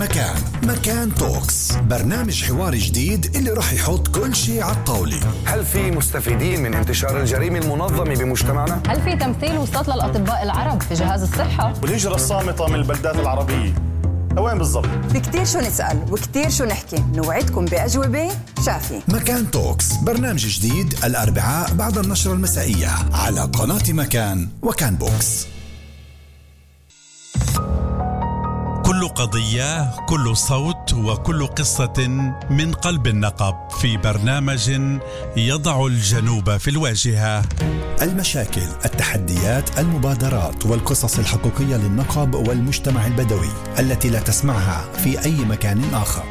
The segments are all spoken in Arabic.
مكان توكس، برنامج حواري جديد اللي راح يحط كل شيء على الطاولة. هل في مستفيدين من انتشار الجريمة المنظمة بمجتمعنا؟ هل في تمثيل وصلت للأطباء العرب في جهاز الصحة؟ والهجرة الصامتة من البلدات العربية وين بالضبط؟ في كتير شو نسأل وكتير شو نحكي، نوعدكم بأجوبة شافية. مكان توكس، برنامج جديد الأربعاء بعد النشرة المسائية على قناة مكان وكان بوكس. كل قضية، كل صوت وكل قصة من قلب النقب في برنامج يضع الجنوب في الواجهة. المشاكل، التحديات، المبادرات والقصص الحقيقية للنقب والمجتمع البدوي التي لا تسمعها في أي مكان آخر.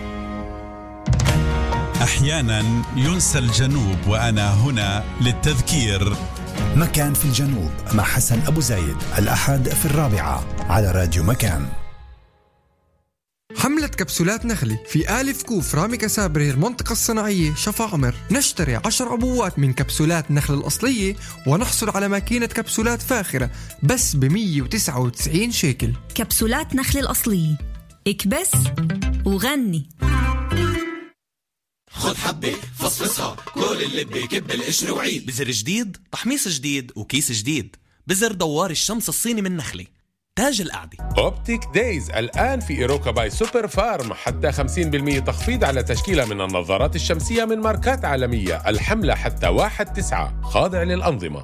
أحيانا ينسى الجنوب وأنا هنا للتذكير. مكان في الجنوب مع حسن أبو زايد، الأحد في 4 على راديو مكان. حملة كبسولات نخلي في آلف كوف رامي كسابري المنطقة الصناعية شفا عمر. نشتري 10 عبوات من كبسولات نخل الأصلية ونحصل على ماكينة كبسولات فاخرة بس ب199 شيكل. كبسولات نخل الأصلية، اكبس وغني. خد حبة فصفصها، كل اللي بكب القشر وعيد. بزر جديد، تحميص جديد وكيس جديد. بزر دوار الشمس الصيني من نخلي، تاج القعدة. أوبتيك دايز الآن في إيروكا باي سوبر فارم، حتى 50% تخفيض على تشكيلة من النظارات الشمسية من ماركات عالمية. الحملة حتى 1/9، خاضع للأنظمة.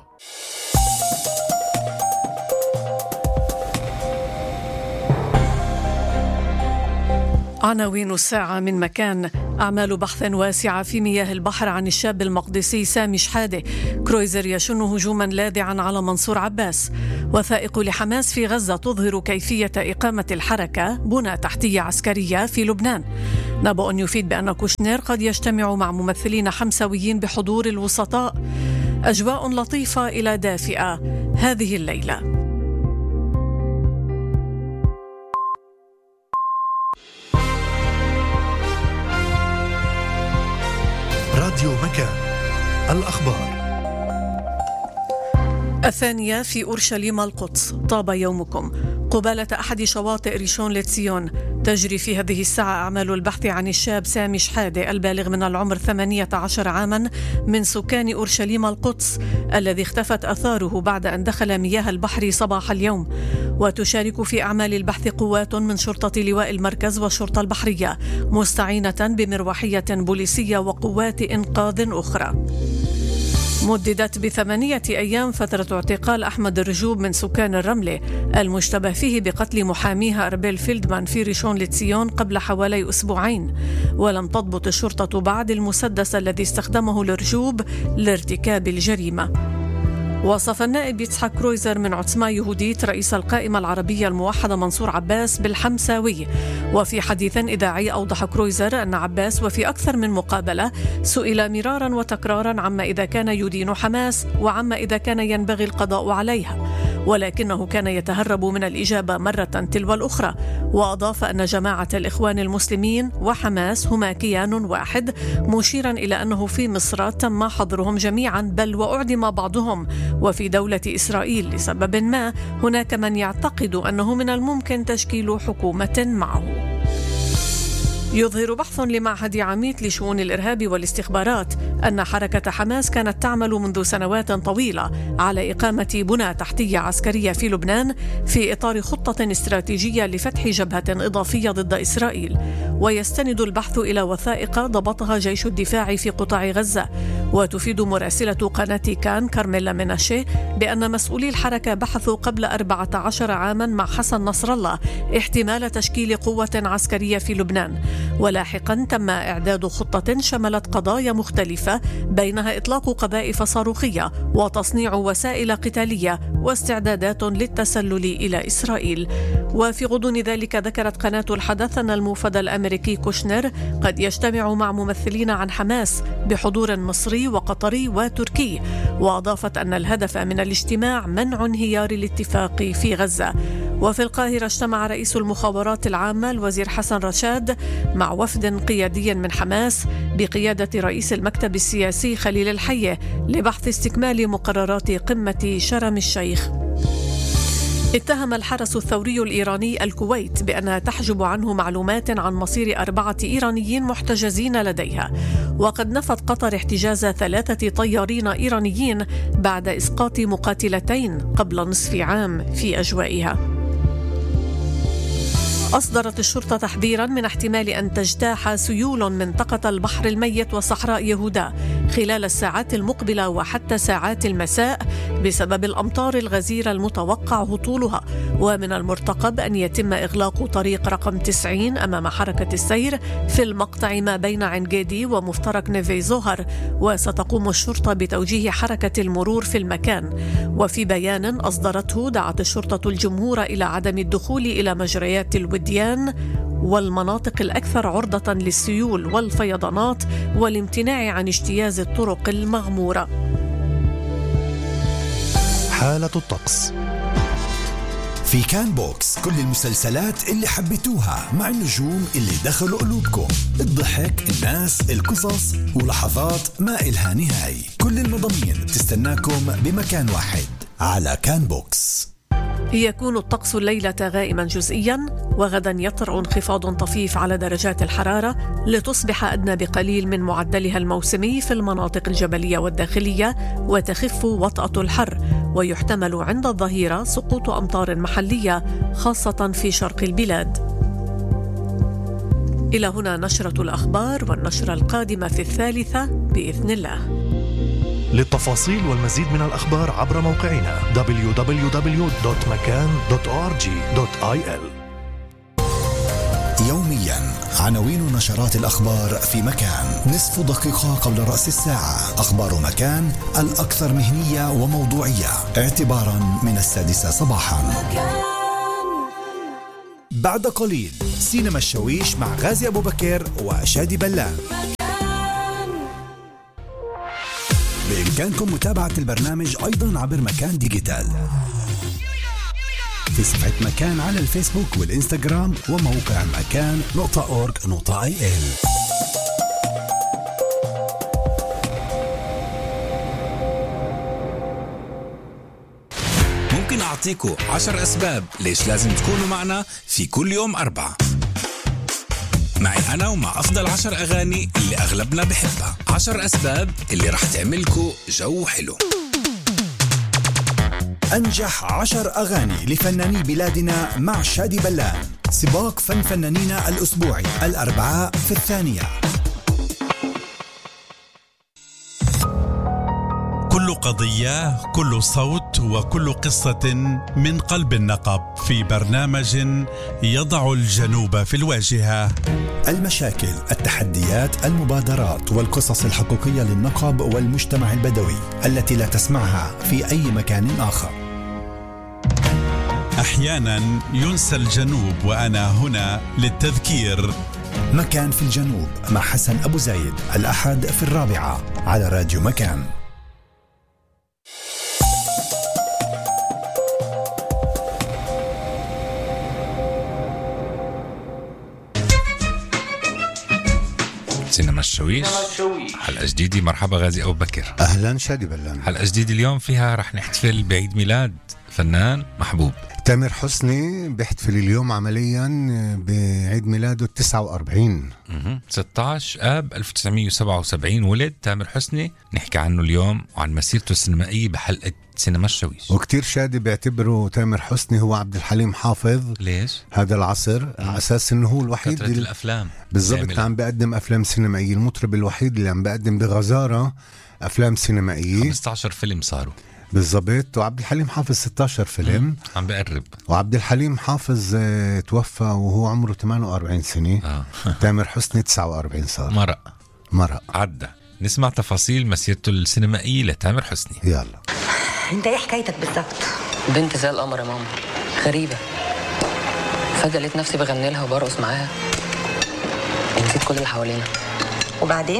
عناوين الساعة من مكان. أعمال بحث واسعة في مياه البحر عن الشاب المقدسي سامي شحادة. كرويزر يشن هجوما لاذعا على منصور عباس. وثائق لحماس في غزة تظهر كيفية إقامة الحركة بنى تحتية عسكرية في لبنان. نبأ يفيد بأن كوشنير قد يجتمع مع ممثلين حمساويين بحضور الوسطاء. أجواء لطيفة إلى دافئة هذه الليلة. راديو مكان، الأخبار. 2 في أورشليم القدس. طاب يومكم. قبالة أحد شواطئ ريشون لتسيون تجري في هذه الساعة أعمال البحث عن الشاب سامي شحادة البالغ من العمر 18 عاما من سكان أورشليم القدس الذي اختفت أثاره بعد أن دخل مياه البحر صباح اليوم. وتشارك في أعمال البحث قوات من شرطة لواء المركز والشرطة البحرية مستعينة بمروحية بوليسية وقوات إنقاذ أخرى. مددت ب8 أيام فترة اعتقال أحمد الرجوب من سكان الرملة المشتبه فيه بقتل محاميها أربيل فيلدمان في ريشون لتسيون قبل حوالي أسبوعين. ولم تضبط الشرطة بعد المسدس الذي استخدمه الرجوب لارتكاب الجريمة. وصف النائب يتسحق كرويزر من عتمة يهوديت رئيس القائمة العربية الموحدة منصور عباس بالحمساوي. وفي حديث إذاعي أوضح كرويزر أن عباس وفي أكثر من مقابلة سئل مرارا وتكرارا عما إذا كان يدين حماس وعما إذا كان ينبغي القضاء عليها، ولكنه كان يتهرب من الإجابة مرة تلو الأخرى. وأضاف أن جماعة الإخوان المسلمين وحماس هما كيان واحد، مشيرا إلى أنه في مصر تم حظرهم جميعا بل وأعدم بعضهم. وفي دولة إسرائيل لسبب ما هناك من يعتقد أنه من الممكن تشكيل حكومة معه. يظهر بحث لمعهد عميد لشؤون الإرهاب والاستخبارات أن حركة حماس كانت تعمل منذ سنوات طويلة على إقامة بنى تحتية عسكرية في لبنان في إطار خطة استراتيجية لفتح جبهة إضافية ضد إسرائيل. ويستند البحث إلى وثائق ضبطها جيش الدفاع في قطاع غزة. وتفيد مراسلة قناة كان كارميلا مناشي بأن مسؤولي الحركة بحثوا قبل 14 عاما مع حسن نصر الله احتمال تشكيل قوة عسكرية في لبنان. ولاحقا تم إعداد خطة شملت قضايا مختلفة بينها إطلاق قذائف صاروخية وتصنيع وسائل قتالية واستعدادات للتسلل إلى إسرائيل. وفي غضون ذلك ذكرت قناة الحدث أن الموفد الأمريكي كوشنير قد يجتمع مع ممثلين عن حماس بحضور مصري وقطري وتركي. وأضافت أن الهدف من الاجتماع منع انهيار الاتفاق في غزة. وفي القاهرة اجتمع رئيس المخابرات العامة الوزير حسن رشاد مع وفد قيادي من حماس بقيادة رئيس المكتب السياسي خليل الحية لبحث استكمال مقررات قمة شرم الشيخ. اتهم الحرس الثوري الإيراني الكويت بأنها تحجب عنه معلومات عن مصير 4 إيرانيين محتجزين لديها. وقد نفت قطر احتجاز 3 طيارين إيرانيين بعد إسقاط مقاتلتين قبل نصف عام في أجوائها. أصدرت الشرطة تحذيرا من احتمال أن تجتاح سيول منطقة البحر الميت وصحراء يهودا خلال الساعات المقبلة وحتى ساعات المساء بسبب الأمطار الغزيرة المتوقع هطولها. ومن المرتقب أن يتم إغلاق طريق رقم 90 أمام حركة السير في المقطع ما بين عين جدي ومفترق نيفي زوهر، وستقوم الشرطة بتوجيه حركة المرور في المكان. وفي بيان أصدرته دعت الشرطة الجمهور إلى عدم الدخول إلى مجريات الوديان والمناطق الأكثر عرضة للسيول والفيضانات والامتناع عن اجتياز الطرق المغمورة. حالة الطقس في كان بوكس، كل المسلسلات اللي حبيتوها مع النجوم اللي دخلوا قلوبكم، الضحك، الناس، القصص ولحظات ما إلها نهاية. كل المضامين بتستناكم بمكان واحد على كان بوكس. يكون الطقس الليلة غائما جزئيا، وغدا يطرأ انخفاض طفيف على درجات الحرارة لتصبح أدنى بقليل من معدلها الموسمي في المناطق الجبلية والداخلية، وتخف وطأة الحر، ويحتمل عند الظهيرة سقوط أمطار محلية خاصة في شرق البلاد. إلى هنا نشرة الأخبار، والنشرة القادمة في 3 بإذن الله. للتفاصيل والمزيد من الأخبار عبر موقعنا www.makan.org.il. يوميا عناوين نشرات الأخبار في مكان، نصف دقيقة قبل رأس الساعة. أخبار مكان الأكثر مهنية وموضوعية اعتبارا من 6 صباحا. بعد قليل سينما الشويش مع غازي أبو بكر وشادي بلان. بإمكانكم متابعة البرنامج أيضا عبر مكان ديجيتال في صفحة مكان على الفيسبوك والإنستغرام وموقع مكان.org.il. ممكن أعطيكم 10 أسباب ليش لازم تكونوا معنا في كل يوم 4 معي أنا ومع أفضل 10 أغاني اللي أغلبنا بحبها. 10 أسباب اللي رح تعملكوا جو حلو. أنجح 10 أغاني لفناني بلادنا مع شادي بلان. سباق فن فنانينا الأسبوعي الأربعاء في 2. كل قضية، كل صوت وكل قصة من قلب النقب في برنامج يضع الجنوب في الواجهة. المشاكل، التحديات، المبادرات والقصص الحقيقية للنقب والمجتمع البدوي التي لا تسمعها في أي مكان آخر. أحيانا ينسى الجنوب وأنا هنا للتذكير. مكان في الجنوب مع حسن أبو زايد، الأحد في 4 على راديو مكان. سينما الشويش حلقة جديدة. مرحبا غازي أبو بكر. أهلا شادي بلان. حلقة جديدة اليوم فيها رح نحتفل بعيد ميلاد فنان محبوب تامر حسني. بيحتفل اليوم عمليا بعيد ميلاده 49. 16 آب 1977 ولد تامر حسني. نحكي عنه اليوم وعن مسيرته السينمائية بحلقة سينما الشويش. وكتير شادي بيعتبروا تامر حسني هو عبد الحليم حافظ. ليش؟ هذا العصر على أساس إنه هو الوحيد فترة الأفلام بالضبط عم بيقدم أفلام سينمائية. المطرب الوحيد اللي عم بيقدم بغزارة أفلام سينمائية. 15 فيلم صاروا بالضبط. وعبد الحليم حافظ 16 فيلم. عم بقرب. وعبد الحليم حافظ توفى وهو عمره 48 سنة. تامر حسني 49 صار. مرق عدى. نسمع تفاصيل مسيرته السينمائية لتامر حسني. يلا. انت ايه حكايتك بالظبط؟ بنت زي القمر يا ماما، غريبة. فجأة لقيت نفسي بغني لها وبرقص معاها، نسيت كل اللي حوالينا. وبعدين؟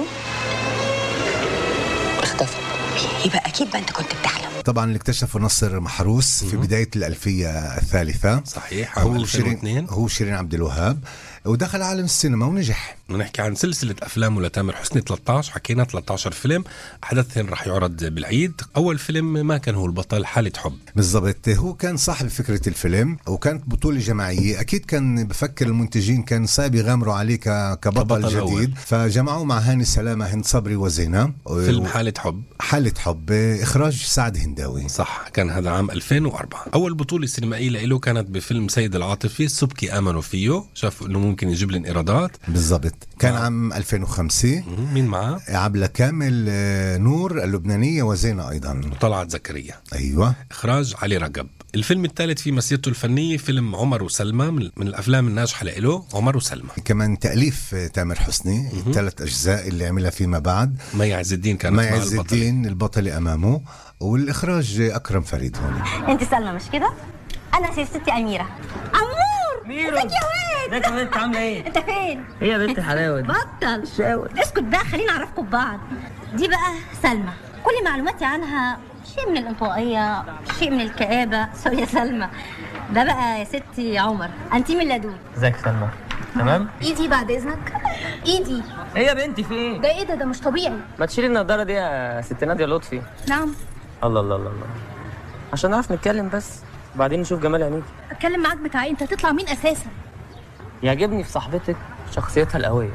اختفت. يبقى أكيد بقى أنت كنت بتحلم. طبعا اللي اكتشفه نصر محروس في بداية الألفية الثالثة. صحيح. هو شيرين عبد الوهاب. ودخل عالم السينما ونجح. نحكي عن سلسلة أفلام لتامر حسني 13، حكينا 13 فيلم، أحدثهم رح يعرض بالعيد. أول فيلم ما كان هو البطل، حالة حب. بالضبط، هو كان صاحب فكرة الفيلم وكانت بطولة جماعية. أكيد كان بفكر المنتجين كان صعب يغامروا عليه كبطل جديد أول. فجمعوا مع هاني سلامة، هند صبري وزينة. فيلم حالة حب. حالة حب إخراج سعد هنداوي. صح، كان هذا عام 2004. أول بطولة سينمائية له كانت بفيلم سيد العاطفي، السبكي آمنوا فيه، شافوا إنه ممكن يجيب لهم إيرادات. بالضبط، كان عام 2005. مين معاه؟ عبلة كامل، نور اللبنانية وزينة أيضا، وطلعت زكريا. أيوة. إخراج علي رقب. الفيلم الثالث في مسيرته الفنية فيلم عمر وسلمى، من الأفلام الناجحة له عمر وسلمى. كمان تأليف تامر حسني، 3 أجزاء اللي عملها فيما بعد. مي عز الدين كانت مع البطلة. البطلة أمامه، والإخراج أكرم فريد. هون أنت سلمى مش كده؟ أنا ستي أميرة. أمور، ازيك يا واد؟ ازيك يا بنت، عاملة ايه؟ أنت فين؟ ايه يا بنت الحلاوة دي؟ بطل شاور. اسكت بقى، خلينا نعرفكم ببعض. دي بقى سلمى، كل معلوماتي عنها شيء من الانطوائية، شيء من الكآبة. سوري يا سلمى. ده بقى يا ستي عمر، أنتيم اللدود. ازيك سلمى؟ تمام؟ إيدي بعد إذنك، إيدي. ايه يا بنتي في ايه؟ ده إيه ده مش طبيعي. ما تشيلي النضارة دي يا ست نادية لطفي. نعم. الله الله الله الله، عشان نعرف نتكلم بس، وبعدين نشوف جمال عينيك. أتكلم معاك بتاعي، أنت هتطلع مين أساسا؟ يعجبني في صاحبتك شخصيتها القوية.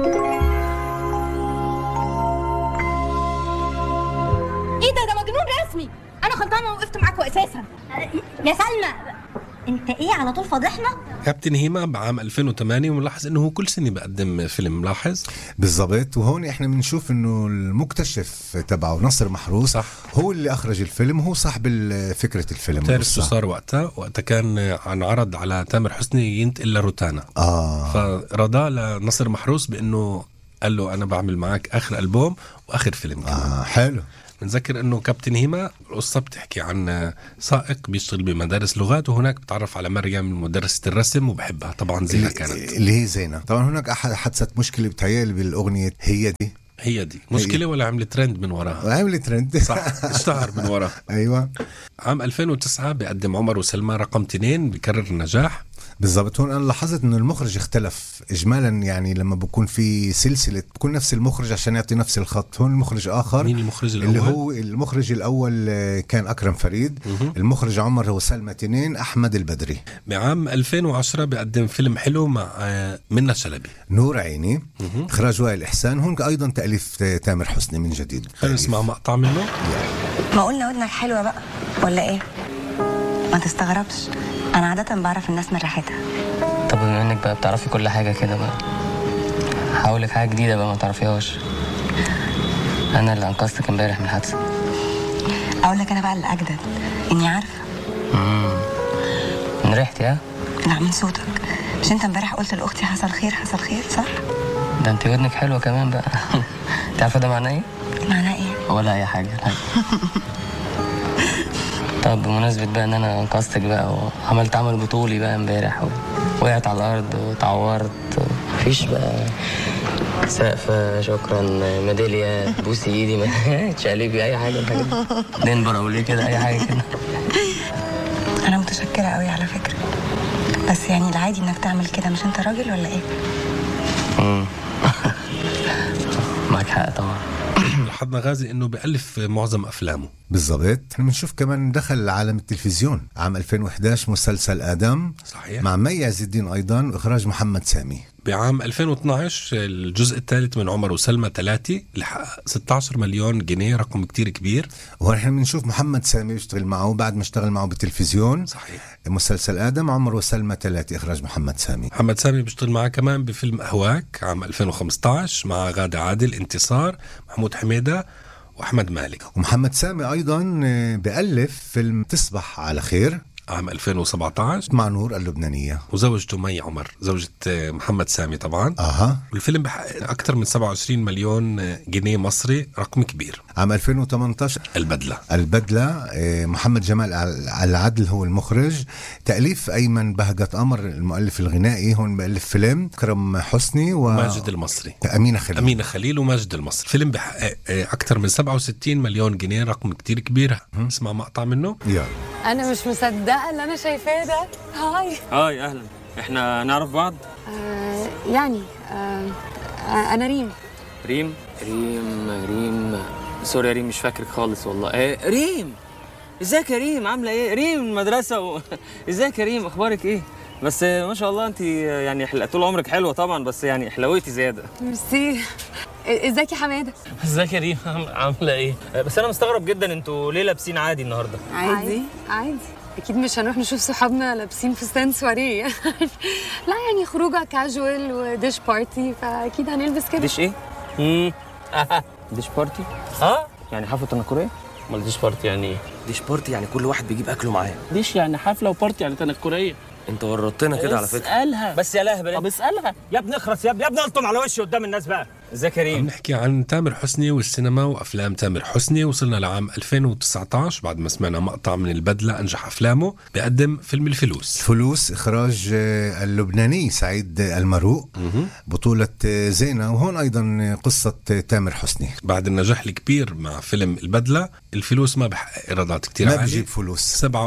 ايه ده مجنون رسمي. انا غلطانه وقفت معاكوا اساسا. يا سلمى، انت ايه على طول فاضحنا؟ كابتن هيما بعام 2008، وملاحظ انه هو كل سنه بقدم فيلم. ملاحظ؟ بالضبط. وهون احنا بنشوف انه المكتشف تبعه نصر محروس، صح، هو اللي اخرج الفيلم، هو صاحب فكره الفيلم. تعرف شو صار وقتها كان عن عرض على تامر حسني ينتقل لروتانا. فرضى لنصر محروس بانه قال له انا بعمل معك اخر ألبوم واخر فيلم كمان. حلو. بنذكر انه كابتن هيما القصه بتحكي عن سائق بيشتغل بمدارس لغات، وهناك بتعرف على مريم مدرسه الرسم وبحبها طبعا. زينة كانت اللي هي زينة. طبعا هناك حدثت مشكله بتهيألي بالاغنيه هي دي مشكله ولا عملت ترند من وراها؟ عملت ترند، صح، اشتهر من وراها. ايوه. عام 2009 بيقدم عمر وسلمى رقم 2، بيكرر النجاح. بالضبط. هون انا لاحظت انه المخرج اختلف اجمالا، يعني لما بكون في سلسله بكون نفس المخرج عشان يعطي نفس الخط. هون المخرج اخر. مين المخرج الاول؟ اللي هو المخرج الاول كان اكرم فريد. المخرج عمر وسلمى 2 احمد البدري. بعام 2010 بيقدم فيلم حلو مع منة شلبي، نور عيني. اخراج وائل احسان. هون ايضا تاليف تامر حسني من جديد. خلينا نسمع مقطع منه. ما قلنا ودنك حلوه بقى ولا ايه؟ ما تستغربش، انا عاده بعرف الناس من ريحتها. طب بما انك بقى بتعرفي كل حاجه كده، بقى هقولك حاجه جديده بقى ما تعرفيهاش. انا اللي انقذتك امبارح من الحادثه. اقول لك انا بقى اللي اجدد، اني عارفه. من ريحتي؟ ها؟ لا، من صوتك. مش انت امبارح قلت لاختي حصل خير حصل خير، صح؟ ده انت ودنك حلوه كمان بقى. انت عارفه ده معناه ايه؟ معناه ايه؟ ولا اي حاجه. طب بمناسبة بقى ان انا انقذتك بقى وعملت عمل بطولي بقى امبارح، وقعت على الارض وتعورت، مفيش بقى سقفة، شكرا، ميدالية، بوسي ايدي، تشقلبي، اي حاجة الحاجات دي، دنبر او ليه كده، اي حاجة كده. انا متشكرة قوي على فكرة، بس يعني العادي انك تعمل كده، مش انت راجل ولا ايه؟ معك حق طبعا. لاحظنا غازي انه بيألف معظم افلامه. بالضبط. احنا بنشوف كمان دخل عالم التلفزيون عام 2011 مسلسل آدم، صحيح، مع مي عز الدين ايضا، اخراج محمد سامي. بعام 2012 الجزء الثالث من عمر وسلمى 3 اللي حقق 16 مليون جنيه، رقم كتير كبير. ونحن بنشوف محمد سامي بيشتغل معه بعد ما اشتغل معه بالتلفزيون. صحيح. مسلسل آدم، عمر وسلمى 3 اخراج محمد سامي. محمد سامي بيشتغل معه كمان بفيلم أهواك عام 2015 مع غادة عادل، انتصار، محمود حميدة وأحمد مالك. ومحمد سامي أيضا بألف فيلم تصبح على خير عام 2017 مع نور اللبنانية، وزوجته مي عمر، زوجة محمد سامي طبعا. والفيلم بحقق أكثر من 27 مليون جنيه مصري، رقم كبير. عام 2018 البدلة محمد جمال العدل هو المخرج، تأليف أيمن بهجت قمر المؤلف الغنائي. هون بألف فيلم أكرم حسني وماجد المصري، أمينة خليل وماجد المصري. فيلم بحقق أكثر من 67 مليون جنيه، رقم كتير كبير. اسمع مقطع منه. أنا مش مصدقة اللي أنا شايفاه ده. هاي أهلا. احنا نعرف بعض؟ يعني انا ريم. سوري يا ريم، مش فاكرك خالص والله. ريم، ازيك يا ريم؟ عامله ايه؟ ريم المدرسه ازيك يا ريم؟ اخبارك ايه؟ بس ما شاء الله انت يعني طول عمرك حلوه طبعا، بس يعني حلويتي زياده. ميرسي. ازيك يا حماده؟ ازيك يا ريم؟ عامله ايه؟ بس انا مستغرب جدا، انتوا ليه لابسين عادي النهارده؟ عادي اكيد مش هنروح نشوف صحابنا لابسين فستان سواريه. لا يعني خروجه كاجوال وديش بارتي، فاكيد هنلبس كده. ديش ايه؟ ديش بارتي؟ يعني حفله تنكريه؟ امال ديش بارتي يعني ايه؟ ديش بارتي يعني كل واحد بيجيب اكله معاه. ديش يعني حفله، وبارتي يعني تنكريه. انت ورطتنا كده على فكره. اسالها بس يا لهبل. طب اسالها يا ابني، اخرس يا ابني الطم على وشي قدام الناس بقى. ازيك يا ريم؟ بنحكي عن تامر حسني والسينما وافلام تامر حسني. وصلنا لعام 2019 بعد ما سمعنا مقطع من البدله انجح افلامه، بيقدم فيلم الفلوس اخراج اللبناني سعيد المروق، بطوله زينه، وهون ايضا قصه تامر حسني. بعد النجاح الكبير مع فيلم البدله، الفلوس ما بحقق ايرادات كتير عاليه، ما بجيب فلوس.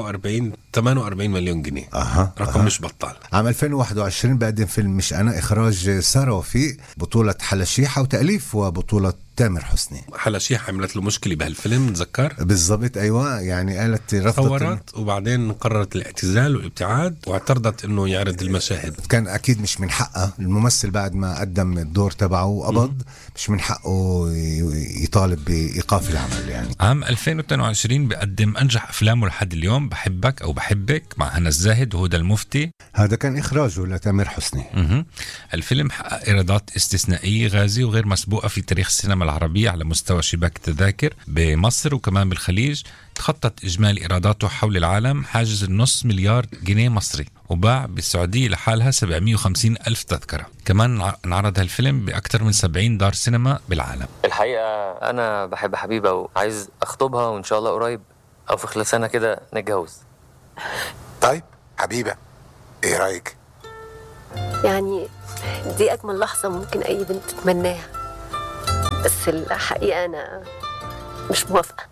48 مليون جنيه، رقم مش بطال. عام 2021 بقدم فيلم مش انا، اخراج سارة وفيق، بطوله حلا شيحة وتأليف وبطولة تامر حسني. حلا شيحة عملت له مشكلة بهالفيلم، نتذكر بالضبط. أيوة، يعني قالت رفضت وبعدين قررت الاعتزال والابتعاد، واعترضت إنه يعرض المشاهد. كان أكيد مش من حقه، الممثل بعد ما قدم الدور تبعه وقبض، مش من حقه يطالب بإيقاف العمل. يعني عام 2022 بقدم أنجح أفلامه لحد اليوم، بحبك أو بحبك مع هنا الزاهد وهدى المفتي. هذا كان إخراجه لتامر حسني. الفيلم حقق إيرادات استثنائية غازية وغير مسبوقة في تاريخ السينما العربية على مستوى شباك التذاكر بمصر وكمان بالخليج. تخطت إجمالي إيراداته حول العالم حاجز $500 مليار جنيه مصري، وباع بالسعودية لحالها 750 ألف تذكرة. كمان انعرض هالفيلم بأكثر من 70 دار سينما بالعالم. الحقيقة أنا بحب حبيبة وعايز أخطبها، وإن شاء الله قريب أو في خلال سنة كده نتجوز. طيب حبيبة، إيه رأيك؟ يعني دي أجمل لحظة ممكن أي بنت تتمناها، بس الحقيقة أنا مش موافقة.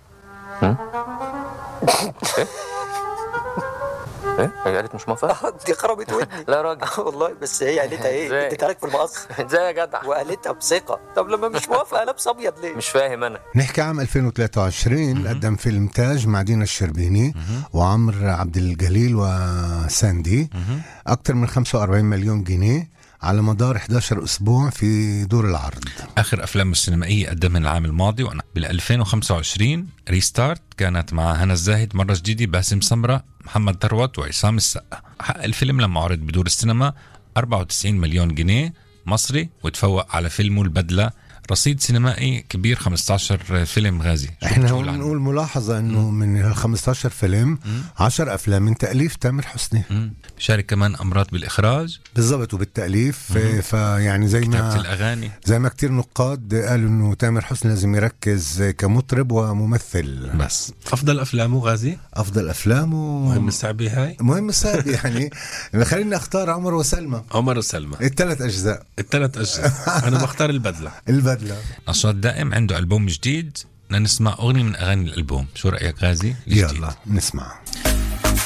ايه؟ هي قالت مش موافقة؟ دي خربت ودني. لا يا راجل. والله بس هي قالتها ايه؟ اديتها لك في المقص. ازاي يا جدع؟ وقالتها بثقة. طب لما مش موافقة لابس ابيض ليه؟ مش فاهم انا. نحكي عام 2023 قدم فيلم تاج مع دينا الشربيني وعمر عبد الجليل وساندي، اكثر من 45 مليون جنيه على مدار 11 أسبوع في دور العرض. آخر أفلام السينمائية قدمها العام الماضي بال 2025 ريستارت، كانت مع هنا الزاهد، مرة جديدة، باسم سمرة، محمد ثروت وعصام السقا. حقق الفيلم لما عرض بدور السينما 94 مليون جنيه مصري، وتفوق على فيلمه البدلة رصيد سينمائي كبير 15 فيلم غازي. احنا نقول ملاحظة انه من 15 فيلم 10 افلام من تأليف تامر حسني. بشارك كمان امراض بالاخراج بالضبط وبالتأليف. فيعني زي ما الاغاني، زي ما كتير نقاد قالوا انه تامر حسني لازم يركز كمطرب وممثل. بس افضل افلامه غازي، افضل افلامه مهم السعبي، هاي مهم السعبي. يعني خلينا اختار عمر وسلمى. الثلاث اجزاء. انا بختار البدلة. نشاط دائم، عنده ألبوم جديد، نسمع أغنية من أغاني الألبوم. شو رأيك غازي؟ يلا نسمع.